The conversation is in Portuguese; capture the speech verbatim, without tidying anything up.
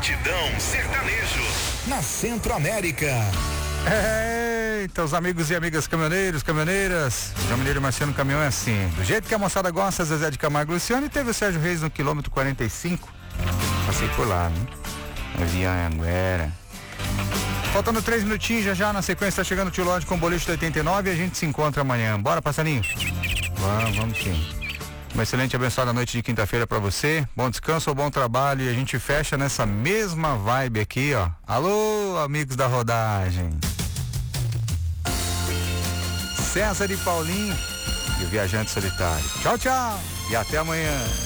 Batidão Sertanejo na Centro-América. Eita, os amigos e amigas caminhoneiros, caminhoneiras, João Mineiro e Marciano Caminhão é assim, do jeito que a moçada gosta. Zezé de Camargo e Luciano, e teve o Sérgio Reis no quilômetro quarenta e cinco, passei por lá, né? Eu vi a Anguera. Faltando três minutinhos, já já na sequência tá chegando o Tio Lodge com o boleto do oitenta e nove e a gente se encontra amanhã. Bora, passarinho? Vamos, vamos sim. Uma excelente e abençoada noite de quinta-feira pra você. Bom descanso, bom trabalho, e a gente fecha nessa mesma vibe aqui, ó. Alô, amigos da rodagem. César e Paulinho e o Viajante Solitário. Tchau, tchau. E até amanhã.